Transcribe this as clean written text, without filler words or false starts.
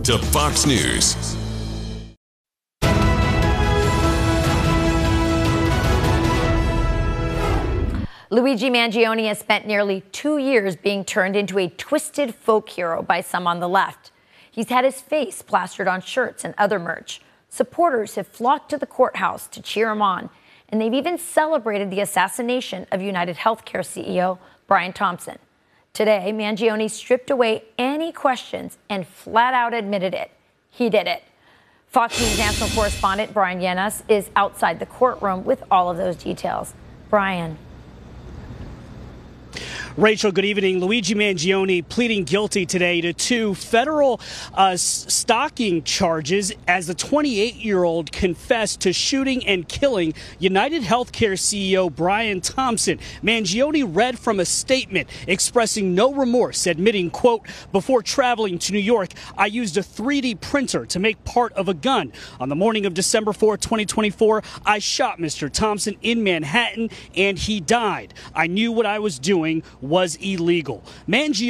to Fox News. Luigi Mangione has spent nearly 2 years being turned into a twisted folk hero by some on the left. He's had his face plastered on shirts and other merch. Supporters have flocked to the courthouse to cheer him on, and they've even celebrated the assassination of United Healthcare CEO Brian Thompson. Today, Mangione stripped away any questions and flat out admitted it. He did it. Fox News national correspondent Brian Llenas is outside the courtroom with all of those details. Brian. Rachel, good evening. Luigi Mangione pleading guilty today to 2 federal stalking charges as the 28-year-old confessed to shooting and killing United Healthcare CEO Brian Thompson. Mangione read from a statement expressing no remorse, admitting, quote, "Before traveling to New York, I used a 3D printer to make part of a gun. On the morning of December 4, 2024, I shot Mr. Thompson in Manhattan and he died. I knew what I was doing was illegal." Mangione